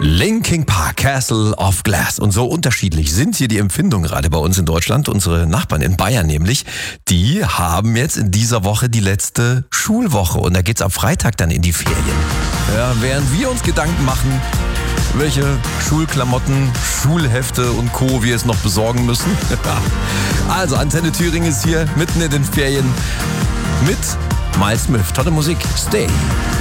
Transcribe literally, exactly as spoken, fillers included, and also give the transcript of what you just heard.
Linkin Park, Castle of Glass. Und so unterschiedlich sind hier die Empfindungen gerade bei uns in Deutschland. Unsere Nachbarn in Bayern nämlich, die haben jetzt in dieser Woche die letzte Schulwoche. Und da geht's am Freitag dann in die Ferien. Ja, während wir uns Gedanken machen, welche Schulklamotten, Schulhefte und Co. wir es noch besorgen müssen. Also Antenne Thüringen ist hier mitten in den Ferien mit Miles Smith. Tolle Musik. Stay.